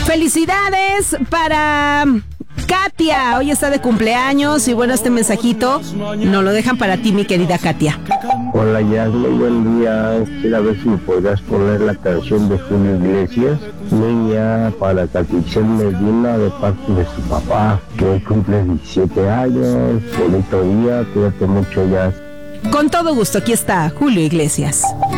Felicidades para Katia, hoy está de cumpleaños y bueno, este mensajito nos lo dejan para ti, mi querida Katia. Hola, Yasmin, buen día. Quisiera ver si me podrás poner la canción de Julio Iglesias, Niña, para Catrichel Medina, de parte de su papá, que hoy cumple 17 años. Bonito día, cuídate mucho, Yas. Con todo gusto, aquí está Julio Iglesias.